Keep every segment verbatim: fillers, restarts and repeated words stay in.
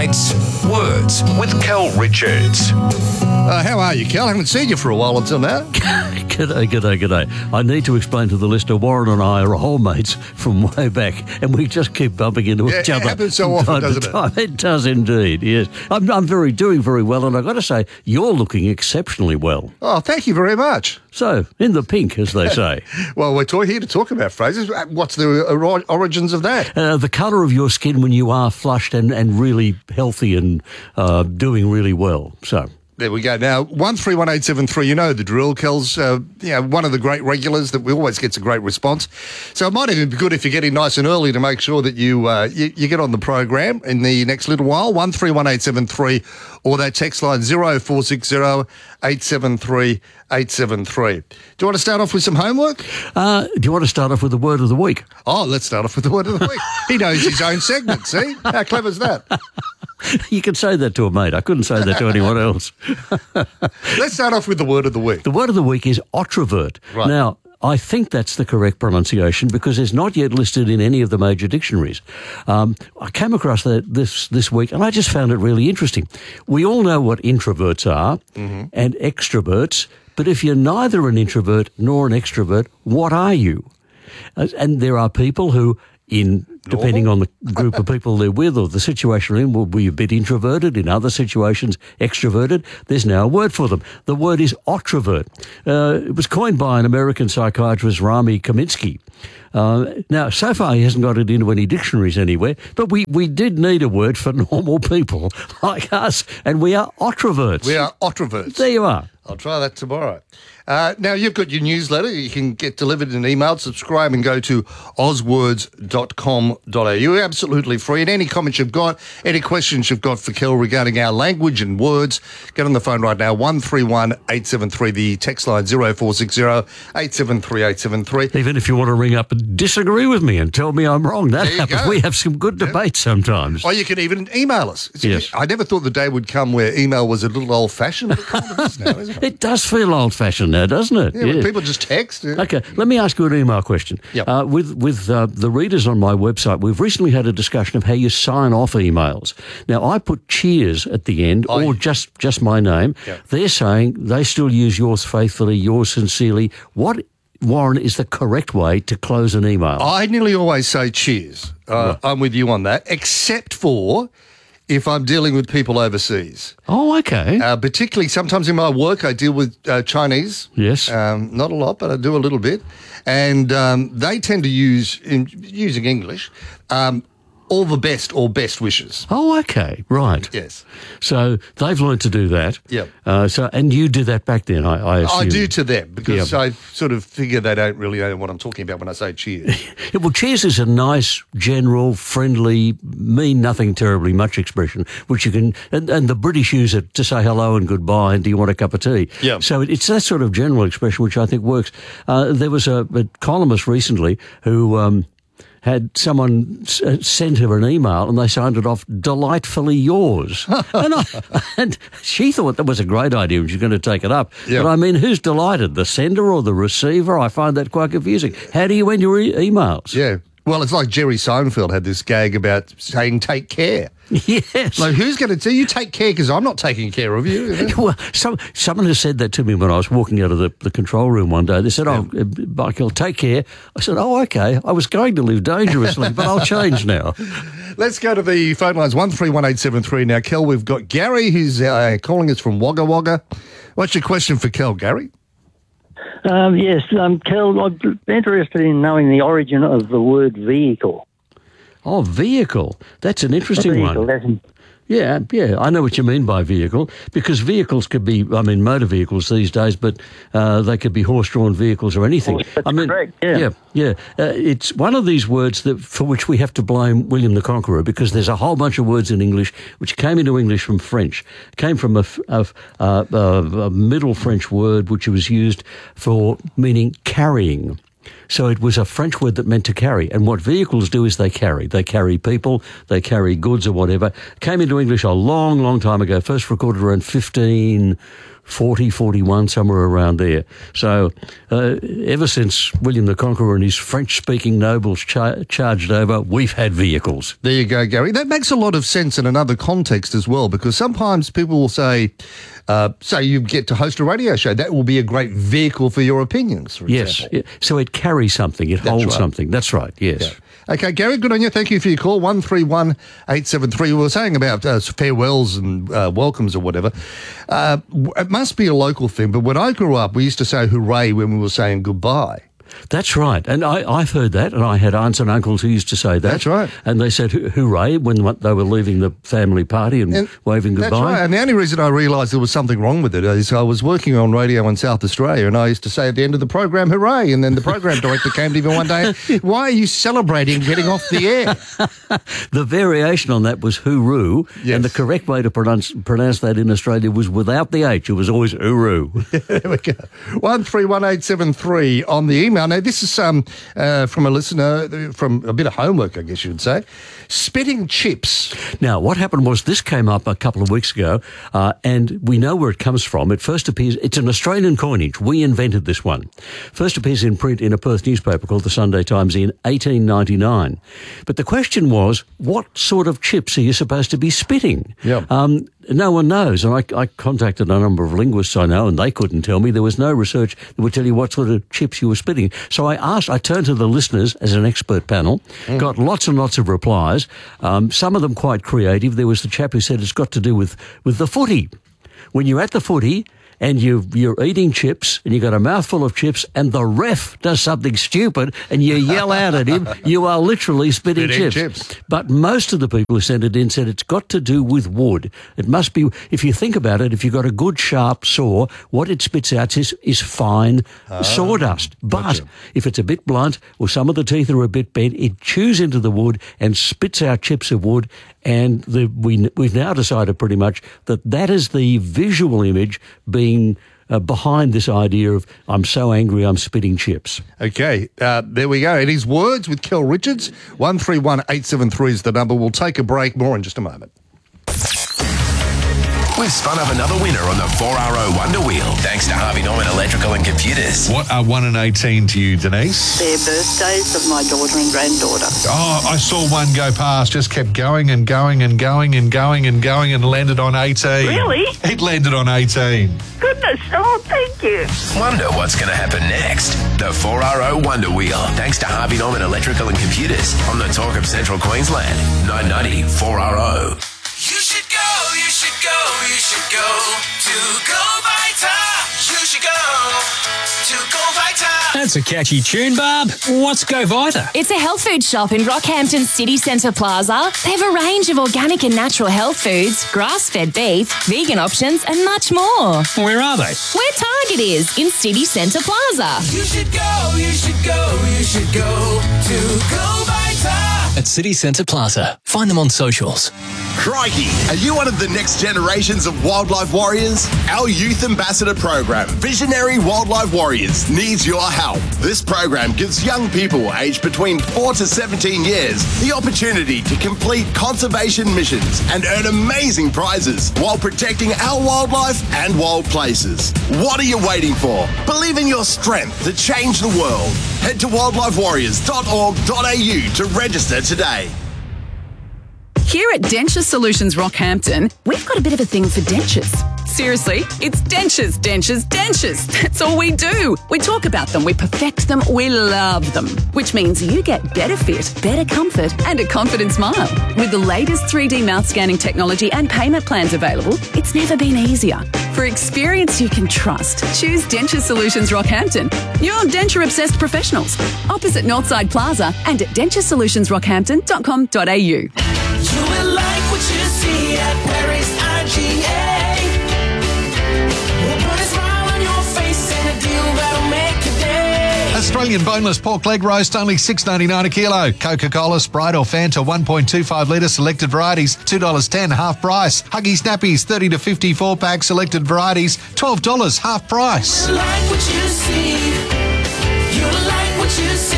It's Words with Kel Richards. Uh, how are you, Kel? I haven't seen you for a while until now. G'day, g'day, g'day. I need to explain to the listener, Warren and I are whole mates from way back, and we just keep bumping into Yeah, each it other. happens so often, time to doesn't it? time. It does indeed, yes. I'm, I'm very doing very well, and I've got to say, you're looking exceptionally well. Oh, thank you very much. So, in the pink, as they say. Well, we're talk- here to talk about phrases. What's the ori- origins of that? Uh, the colour of your skin when you are flushed and, and really healthy and uh, doing really well. So... There we go. Now, one three one eight seven three, you know the drill, Kel's uh, you know, one of the great regulars that we always gets a great response. So it might even be good if you get in nice and early to make sure that you, uh, you you get on the program in the next little while, one three one eight seven three, or that text line zero four six zero eight seven three eight seven three. Do you want to start off with some homework? Uh, do you want to start off with the word of the week? Oh, let's start off with the word of the week. He knows his own segment, see? How clever's that? You can say that to a mate. I couldn't say that to anyone else. Let's start off with the word of the week. The word of the week is otrovert. Right. Now, I think that's the correct pronunciation because it's not yet listed in any of the major dictionaries. Um, I came across that this, this week and I just found it really interesting. We all know what introverts are mm-hmm. and extroverts, but if you're neither an introvert nor an extrovert, what are you? Uh, and there are people who, in depending on the group of people they're with or the situation they're in, will be a bit introverted, in other situations extroverted. There's now a word for them. The word is otrovert. Uh, it was coined by an American psychiatrist, Rami Kaminsky. Uh, now, so far he hasn't got it into any dictionaries anywhere, but we, we did need a word for normal people like us, and we are otroverts. We are otroverts. There you are. I'll try that tomorrow. Uh, now, you've got your newsletter. You can get delivered in an email. Subscribe and go to oz words dot com dot a u. Absolutely free. And any comments you've got, any questions you've got for Kel regarding our language and words, get on the phone right now, one three one eight seven three, the text line zero four six zero eight seven three eight seven three. Even if you want to ring up and disagree with me and tell me I'm wrong, that There you happens. go. We have some good debates sometimes. Or you can even email us. It's- Yes. I never thought the day would come where email was a little old-fashioned. But it kind of is now, isn't it? It does feel old-fashioned now, doesn't it? Yeah, when people just text. Yeah. Okay, let me ask you an email question. Yep. Uh, with with uh, the readers on my website, we've recently had a discussion of how you sign off emails. Now, I put cheers at the end, Oh, or yeah. just, just my name. Yep. They're saying they still use yours faithfully, yours sincerely. What, Warren, is the correct way to close an email? I nearly always say cheers. Uh, I'm with you on that, except for if I'm dealing with people overseas. Oh, okay. Uh, particularly sometimes in my work, I deal with uh, Chinese. Yes. Um, not a lot, but I do a little bit. And um, they tend to use, in, using English, um, all the best or best wishes. Oh, okay, right. Yes. So they've learned to do that. Yep. Uh, so, and you do that back then, I, I assume. I do to them because Yep. I sort of figure they don't really know what I'm talking about when I say cheers. Yeah, well, cheers is a nice, general, friendly, mean nothing terribly much expression, which you can, and, and the British use it to say hello and goodbye and do you want a cup of tea? Yeah. So it, it's that sort of general expression which I think works. Uh, there was a, a columnist recently who um, had someone s- uh, sent her an email and they signed it off, delightfully yours. and, I, and she thought that was a great idea and she's going to take it up. Yeah. But I mean, who's delighted, the sender or the receiver? I find that quite confusing. How do you end your e- emails? Yeah. Well, it's like Jerry Seinfeld had this gag about saying take care. Yes. Like, who's going to tell you take care because I'm not taking care of you? you know? Well, some, someone has said that to me when I was walking out of the, the control room one day. They said, oh, uh, Michael, take care. I said, oh, okay. I was going to live dangerously, but I'll change now. Let's go to the phone lines, one three one eight seven three. Now, Kel, we've got Gary who's uh, calling us from Wagga Wagga. What's your question for Kel, Gary? Um, yes, um, Kel, I'm interested in knowing the origin of the word vehicle. Oh, vehicle. That's an interesting vehicle, one. that's- Yeah, yeah, I know what you mean by vehicle, because vehicles could be, I mean, motor vehicles these days, but uh, they could be horse-drawn vehicles or anything. Well, that's I mean, correct, yeah. yeah, yeah. Uh, it's one of these words that for which we have to blame William the Conqueror, because there's a whole bunch of words in English which came into English from French, came from a, f- a f- uh, a Middle French word which was used for meaning carrying. So it was a French word that meant to carry. And what vehicles do is they carry. They carry people, they carry goods or whatever. Came into English a long, long time ago. First recorded around fifteen forty, forty-one, somewhere around there. So uh, ever since William the Conqueror and his French-speaking nobles char- charged over, we've had vehicles. There you go, Gary. That makes a lot of sense in another context as well, because sometimes people will say, uh, say you get to host a radio show, that will be a great vehicle for your opinions, for yes. example. Yeah. So it carries something. It That's holds right. something. That's right, yes. Yeah. Okay, Gary, good on you. Thank you for your call. one three one eight seven three. We were saying about uh, farewells and uh, welcomes or whatever. Uh, it must be a local thing, but when I grew up, we used to say hooray when we were saying goodbye. That's right. And I, I've heard that, and I had aunts and uncles who used to say that. That's right. And they said hooray when they were leaving the family party and, And waving That's goodbye. right. And the only reason I realised there was something wrong with it is I was working on radio in South Australia, and I used to say at the end of the program, hooray. And then the program director came to me one day, why are you celebrating getting off the air? The variation on that was hooroo, Yes. and the correct way to pronounce, pronounce that in Australia was without the H. It was always hooroo. There we go. one three one eight seven three on the email. Now, this is um, uh, from a listener, from a bit of homework, I guess you would say. Spitting chips. Now, what happened was this came up a couple of weeks ago, uh, and we know where it comes from. It first appears, it's an Australian coinage. We invented this one. First appears in print in a Perth newspaper called the Sunday Times in eighteen ninety-nine. But the question was, what sort of chips are you supposed to be spitting? Yeah. Um, no one knows. And I, I contacted a number of linguists I know, and they couldn't tell me. There was no research that would tell you what sort of chips you were spitting. So I asked, I turned to the listeners as an expert panel, mm. got lots and lots of replies, um, some of them quite creative. There was the chap who said it's got to do with, with the footy. When you're at the footy, and you, you're eating chips, and you got a mouthful of chips, and the ref does something stupid, and you yell out at him, you are literally spitting, Spitting chips. chips. But most of the people who sent it in said it's got to do with wood. It must be, if you think about it, if you've got a good sharp saw, what it spits out is, is fine Ah, sawdust. But gotcha. if it's a bit blunt, or some of the teeth are a bit bent, it chews into the wood and spits out chips of wood. And the, we, we've now decided pretty much that that is the visual image being uh, behind this idea of I'm so angry I'm spitting chips. Okay, uh, there we go. It is Words with Kel Richards. one three one eight seven three is the number. We'll take a break. More in just a moment. We've spun up another winner on the four R O Wonder Wheel, thanks to Harvey Norman Electrical and Computers. What are one and eighteen to you, Denise? They're birthdays of my daughter and granddaughter. Oh, I saw one go past, just kept going and going and going and going and going and landed on eighteen. Really? It landed on eighteen. Goodness, oh, thank you. Wonder what's going to happen next. The four R O Wonder Wheel, thanks to Harvey Norman Electrical and Computers on the Talk of Central Queensland. nine ninety four R O. You should go, you should go, you should go to Go Vita. You should go to Go Vita. That's a catchy tune, Barb. What's Go Vita? It's a health food shop in Rockhampton City Centre Plaza. They have a range of organic and natural health foods, grass-fed beef, vegan options, and much more. Where are they? Where Target is, in City Centre Plaza. You should go, you should go, you should go to Go Vita. At City Centre Plaza. Find them on socials. Crikey! Are you one of the next generations of wildlife warriors? Our youth ambassador program, Visionary Wildlife Warriors, needs your help. This program gives young people aged between four to seventeen years the opportunity to complete conservation missions and earn amazing prizes while protecting our wildlife and wild places. What are you waiting for? Believe in your strength to change the world. Head to wildlife warriors dot org dot a u to register today. Here at Denture Solutions Rockhampton, we've got a bit of a thing for dentures. Seriously, it's dentures, dentures, dentures. That's all we do. We talk about them, we perfect them, we love them. Which means you get better fit, better comfort, and a confident smile. With the latest three D mouth scanning technology and payment plans available, it's never been easier. For experience you can trust, choose Denture Solutions Rockhampton. Your denture-obsessed professionals. Opposite Northside Plaza and at denture solutions rockhampton dot com dot a u. You will like what you see at Paris I G A. We'll put a smile on your face and a deal that'll make your day. Australian boneless pork leg roast, only six dollars ninety-nine a kilo. Coca-Cola, Sprite or Fanta, one point two five litre, selected varieties, two dollars ten, half price. Huggy Snappies, thirty to fifty-four pack, selected varieties, twelve dollars, half price. You like what you see. You like what you see.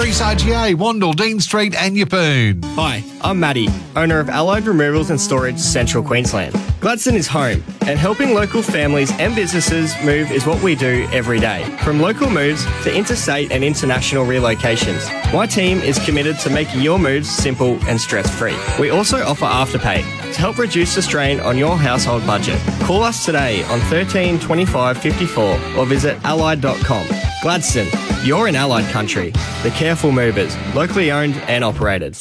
Perry's R G A, Wandle, Dean Street and Yeppoon. Hi, I'm Matty, owner of Allied Removals and Storage, Central Queensland. Gladstone is home, and helping local families and businesses move is what we do every day. From local moves to interstate and international relocations, my team is committed to making your moves simple and stress-free. We also offer Afterpay to help reduce the strain on your household budget. Call us today on thirteen twenty-five fifty-four or visit allied dot com. Gladstone, you're in Allied country. The Careful Movers, locally owned and operated.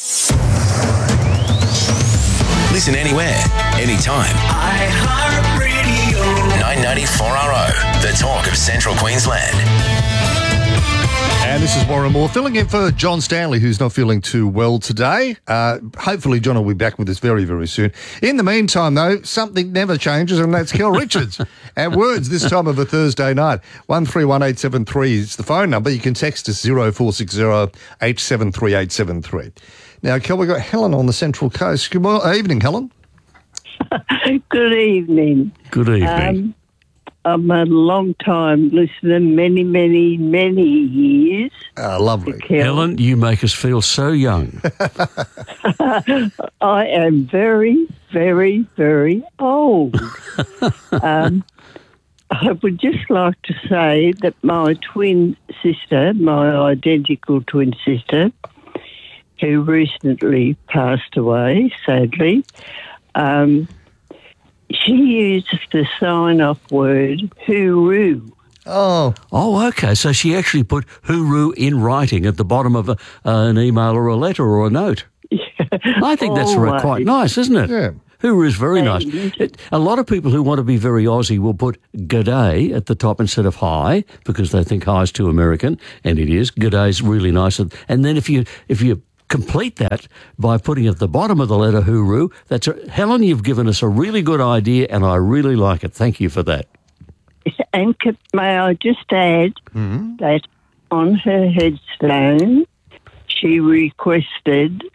Listen anywhere, anytime. iHeartRadio. nine ninety-four R O, the talk of Central Queensland. And this is Warren Moore filling in for John Stanley, who's not feeling too well today. Uh, hopefully John will be back with us very, very soon. In the meantime, though, something never changes, and that's Kel Richards. At Words this time of a Thursday night. one three one eight seven three is the phone number. You can text us zero four six zero eight seven three eight seven three. Now, Kel, we've got Helen on the Central Coast. Good morning, evening, Helen. Good evening. Good evening. Um, I'm a long time listener, many, many, many years. Ah, lovely. Helen, you make us feel so young. I am very, very, very old. um, I would just like to say that my twin sister, my identical twin sister, who recently passed away, sadly, um, she used the sign-off word hooroo. Oh. Oh, okay. So she actually put hooroo in writing at the bottom of a, uh, an email or a letter or a note. I think that's Always. quite nice, isn't it? Yeah. Hooroo is very nice. And- It, a lot of people who want to be very Aussie will put g'day at the top instead of hi because they think hi's too American, and it is. G'day's really nice. And, and then if you if you complete that by putting at the bottom of the letter hooroo, that's a, Helen, you've given us a really good idea, and I really like it. Thank you for that. And c- may I just add Mm-hmm. that on her headstone, she requested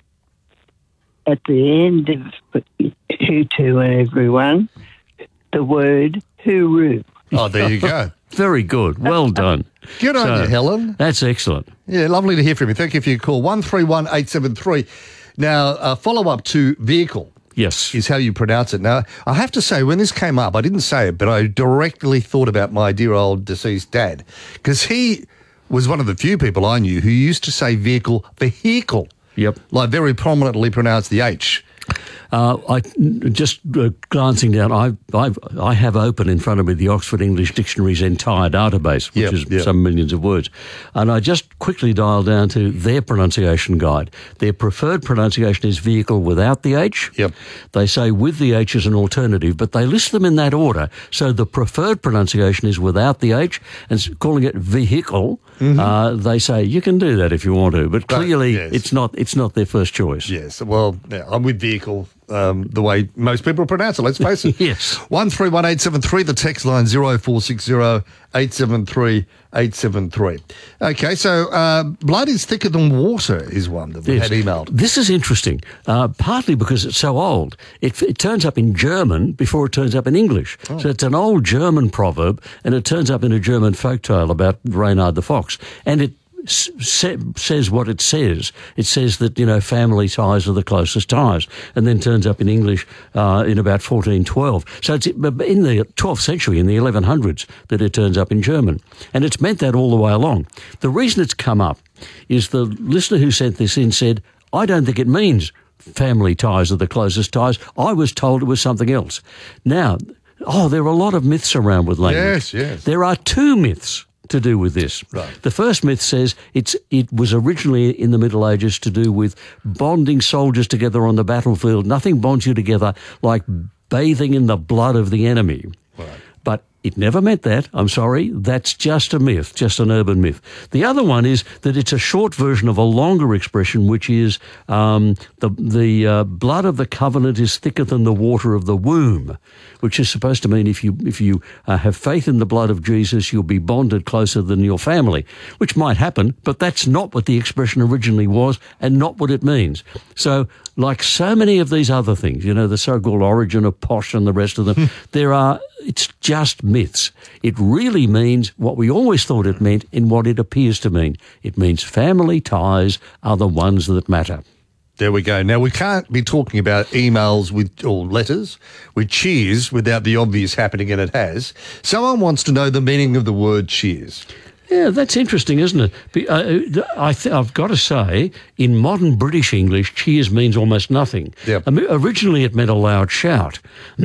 at the end of Who To and Everyone the word hooroo. Oh, there you go. Very good. Well done. Good on So, you, Helen. That's excellent. Yeah, lovely to hear from you. Thank you for your call. one three one eight seven three. Now, uh, follow-up to vehicle. Yes. Is how you pronounce it. Now, I have to say, when this came up, I didn't say it, but I directly thought about my dear old deceased dad, because he was one of the few people I knew who used to say vehicle, vehicle. Yep. Like very prominently pronounced the H. Uh, I just uh, glancing down. I I I have open in front of me the Oxford English Dictionary's entire database, which Yep, is yep. some millions of words, and I just quickly dialed down to their pronunciation guide. Their preferred pronunciation is vehicle without the H. Yep. They say with the H as an alternative, but they list them in that order. So the preferred pronunciation is without the H, and s- calling it vehicle. Mm-hmm. Uh, they say you can do that if you want to, but clearly yes. it's not. It's not their first choice. Yes, well, yeah, I'm with vehicle, um, the way most people pronounce it, let's face it. Yes. one three one eight seven three, the text line zero four six zero eight seven three eight seven three. Okay, so uh, blood is thicker than water is one that we Yes. had emailed. This is interesting, uh, partly because it's so old. It, it turns up in German before it turns up in English. Oh. So it's an old German proverb, and it turns up in a German folktale about Reynard the Fox. And it s- sa- says what it says. It says that, you know, family ties are the closest ties, and then turns up in English uh, in about fourteen twelve. So it's in the twelfth century, in the eleven hundreds, that it turns up in German. And it's meant that all the way along. The reason it's come up is the listener who sent this in said, I don't think it means family ties are the closest ties. I was told it was something else. Now, oh, there are a lot of myths around with language. Yes, yes. There are two myths to do with this. Right. The first myth says it's it was originally in the Middle Ages to do with bonding soldiers together on the battlefield. Nothing bonds you together like bathing in the blood of the enemy. Right. But it never meant that. I'm sorry. That's just a myth, just an urban myth. The other one is that it's a short version of a longer expression, which is um, the the uh, blood of the covenant is thicker than the water of the womb, which is supposed to mean if you if you uh, have faith in the blood of Jesus, you'll be bonded closer than your family, which might happen, but that's not what the expression originally was and not what it means. So, like so many of these other things, you know, the so-called origin of posh and the rest of them, there are it's just myths. It really means what we always thought it meant in what it appears to mean. It means family ties are the ones that matter. There we go. Now, we can't be talking about emails with or letters with cheers without the obvious happening, and it has. Someone wants to know the meaning of the word cheers. Yeah, that's interesting, isn't it? Be- uh, I th- I've got to say, in modern British English, cheers means almost nothing. Yep. Um, originally, it meant a loud shout.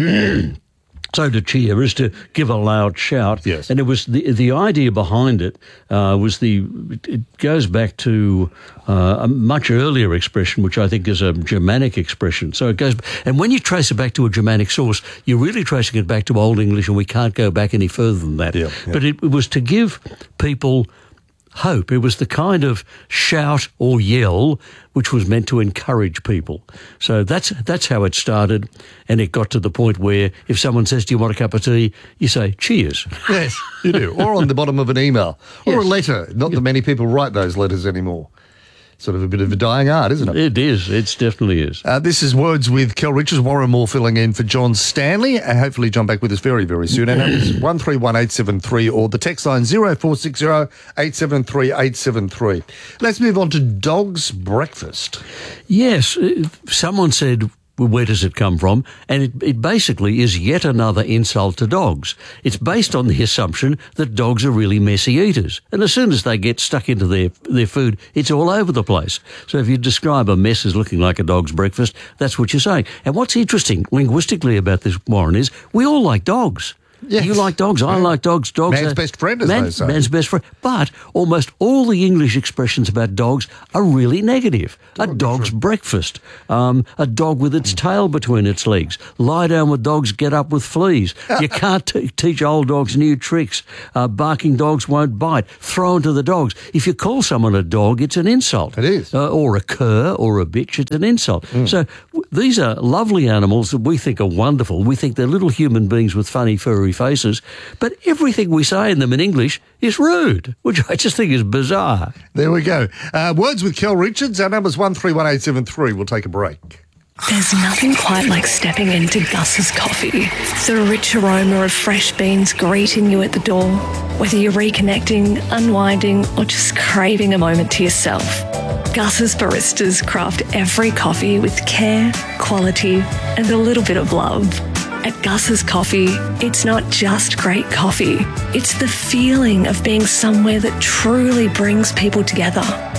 So to cheer is to give a loud shout. Yes. And it was the the idea behind it uh, was the it goes back to uh, a much earlier expression, which I think is a Germanic expression. So it goes, and when you trace it back to a Germanic source, you're really tracing it back to Old English, and we can't go back any further than that. Yeah, yeah. But it, it was to give people hope. It was the kind of shout or yell which was meant to encourage people. So that's that's how it started, and it got to the point where if someone says, do you want a cup of tea, you say, cheers. Yes, you do. Or on the bottom of an email. Or Yes. a letter. Not that many people write those letters anymore. Sort of a bit of a dying art, isn't it? It is. It definitely is. Uh, this is Words with Kel Richards. Warren Moore filling in for John Stanley. And hopefully John back with us very, very soon. Our number is one three one eight seven three or the text line zero four six zero eight seven three eight seven three. Let's move on to dog's breakfast. Yes. uh, Someone said, well, where does it come from? And it, it basically is yet another insult to dogs. It's based on the assumption that dogs are really messy eaters. And as soon as they get stuck into their, their food, it's all over the place. So if you describe a mess as looking like a dog's breakfast, that's what you're saying. And what's interesting linguistically about this, Warren, is we all like dogs. Yes. You like dogs, I like dogs. Dogs Man's are, best friend, as man- they say. Man's best friend. But almost all the English expressions about dogs are really negative. A dog's breakfast, um, a dog with its tail between its legs, lie down with dogs, get up with fleas. You can't t- teach old dogs new tricks. Uh, barking dogs won't bite. Throw into the dogs. If you call someone a dog, it's an insult. It is. Uh, or a cur or a bitch, it's an insult. Mm. So w- these are lovely animals that we think are wonderful. We think they're little human beings with funny, furry faces, but everything we say in them in English is rude, which I just think is bizarre. There we go. Uh, Words with Kel Richards. Our number's one three one eight seven three. We'll take a break. There's nothing quite like stepping into Gus's Coffee. The rich aroma of fresh beans greeting you at the door. Whether you're reconnecting, unwinding, or just craving a moment to yourself, Gus's baristas craft every coffee with care, quality, and a little bit of love. At Gus's Coffee, it's not just great coffee. It's the feeling of being somewhere that truly brings people together.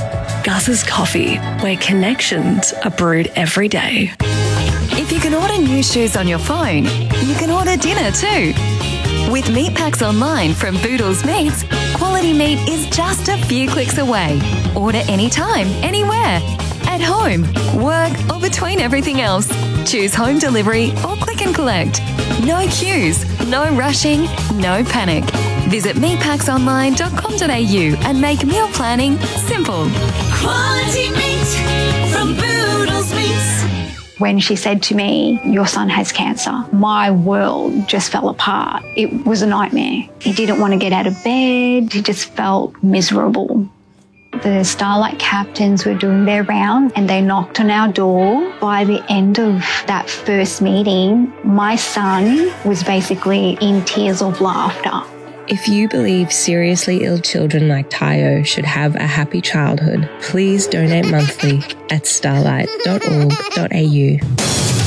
Gus's Coffee, where connections are brewed every day. If you can order new shoes on your phone, you can order dinner too. With meat packs online from Boodles Meats, quality meat is just a few clicks away. Order anytime, anywhere. At home, work, or between everything else. Choose home delivery or click and collect. No queues, no rushing, no panic. Visit meat packs online dot com dot a u and make meal planning simple. Quality meat from Boodles Meats. When she said to me, your son has cancer, my world just fell apart. It was a nightmare. He didn't want to get out of bed. He just felt miserable. The Starlight captains were doing their round and they knocked on our door. By the end of that first meeting, my son was basically in tears of laughter. If you believe seriously ill children like Tayo should have a happy childhood, please donate monthly at starlight dot org dot a u.